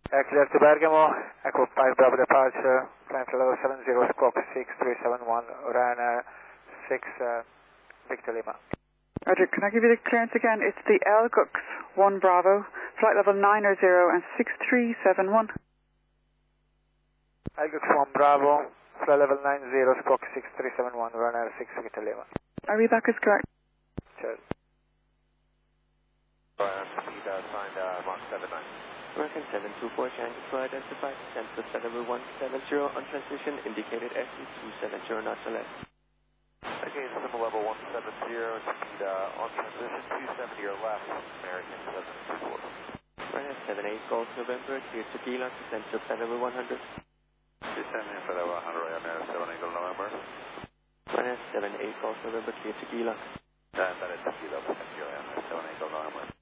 Clear to Bergamo, Echo 5 Bravo departure, climb to level 70, squawk 6371, Ryanair 6, Victor Lima. Roger, can I give you the clearance again? It's the LGUX 1 Bravo, flight level 900 and 6371. LGUX 1 Bravo, flight level 90, squawk 6371, Ryanair 6, Victor Lima. Are we back as correct? Cheers. Speed signed Mark 79. American 724, Changi flight identified, Central level 170 on transmission, indicated SE270 knots or less. Okay, Civil level 170, speed on transition 270 or less, American 724. Ryanair 78 Golf November, clear to Geelong, Central level 100. 270 for level 100, Ryanair 7 Eagle November. Ryanair 78 Golf November, clear to Geelong. That is Kilo, thank you, Ryanair 7 Eagle November.